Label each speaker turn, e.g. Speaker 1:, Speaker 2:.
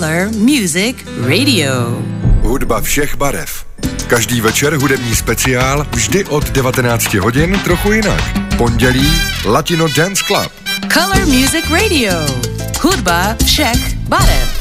Speaker 1: Color Music Radio.
Speaker 2: Hudba všech barev. Každý večer hudební speciál, vždy od 19 hodin trochu jinak. Pondělí Latino Dance Club.
Speaker 1: Color Music Radio. Hudba všech barev.